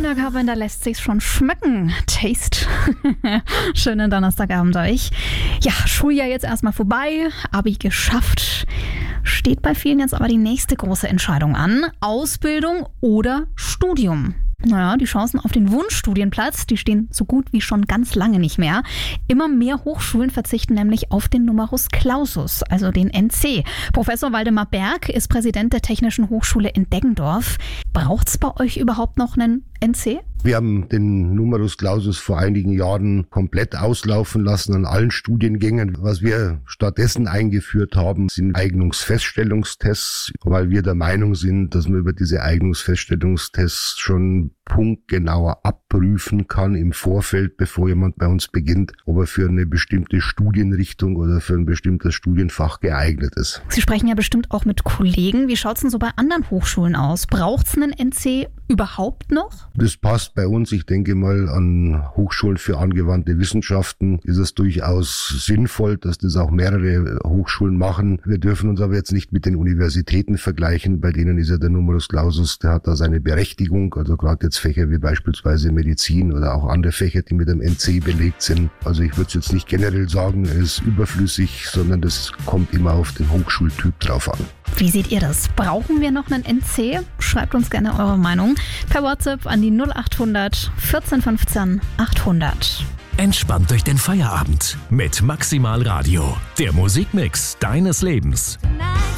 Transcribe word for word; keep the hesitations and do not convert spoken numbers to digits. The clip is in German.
Sabrina Carpenter lässt sich's schon schmecken. Taste. Schönen Donnerstagabend euch. Ja, Schuljahr jetzt erstmal vorbei, Abi geschafft. Steht bei vielen jetzt aber die nächste große Entscheidung an. Ausbildung oder Studium. Naja, die Chancen auf den Wunschstudienplatz, die stehen so gut wie schon ganz lange nicht mehr. Immer mehr Hochschulen verzichten nämlich auf den Numerus Clausus, also den N C. Professor Waldemar Berg ist Präsident der Technischen Hochschule in Deggendorf. Braucht's bei euch überhaupt noch einen N C? Wir haben den Numerus Clausus vor einigen Jahren komplett auslaufen lassen an allen Studiengängen. Was wir stattdessen eingeführt haben, sind Eignungsfeststellungstests, weil wir der Meinung sind, dass man über diese Eignungsfeststellungstests schon punktgenauer abprüfen kann im Vorfeld, bevor jemand bei uns beginnt, ob er für eine bestimmte Studienrichtung oder für ein bestimmtes Studienfach geeignet ist. Sie sprechen ja bestimmt auch mit Kollegen. Wie schaut's denn so bei anderen Hochschulen aus? Braucht's einen N C überhaupt noch? Das passt bei uns. Ich denke mal, an Hochschulen für angewandte Wissenschaften ist es durchaus sinnvoll, dass das auch mehrere Hochschulen machen. Wir dürfen uns aber jetzt nicht mit den Universitäten vergleichen. Bei denen ist ja der Numerus Clausus, der hat da seine Berechtigung. Also gerade jetzt Fächer wie beispielsweise Medizin oder auch andere Fächer, die mit dem N C belegt sind. Also ich würde jetzt nicht generell sagen, er ist überflüssig, sondern das kommt immer auf den Hochschultyp drauf an. Wie seht ihr das? Brauchen wir noch einen N C? Schreibt uns gerne eure Meinung per WhatsApp an die null acht hundert vierzehn fünfzehn achthundert. Entspannt durch den Feierabend mit Maximal Radio, der Musikmix deines Lebens. Tonight.